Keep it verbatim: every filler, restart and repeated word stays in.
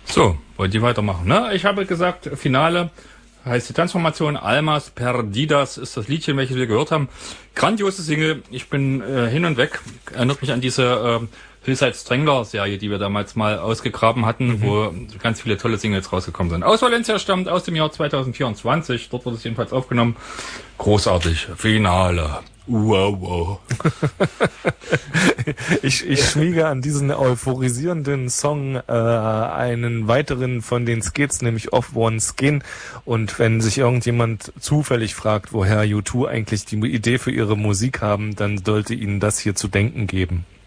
So, wollt ihr weitermachen, ne? Ich habe gesagt, Finale heißt die Transformation. Almas Perdidas ist das Liedchen, welches wir gehört haben. Grandiose Single. Ich bin äh, hin und weg. Erinnert mich an diese äh, Hillside Strangler Serie, die wir damals mal ausgegraben hatten, mhm. wo ganz viele tolle Singles rausgekommen sind. Aus Valencia stammt aus dem Jahr zwanzig vierundzwanzig. Dort wurde es jedenfalls aufgenommen. Großartig. Finale. Wow, wow. ich, ich schmiege an diesen euphorisierenden Song äh, einen weiteren von den Skits, nämlich Off One Skin. Und wenn sich irgendjemand zufällig fragt, woher U zwei eigentlich die Idee für ihre Musik haben, dann sollte ihnen das hier zu denken geben.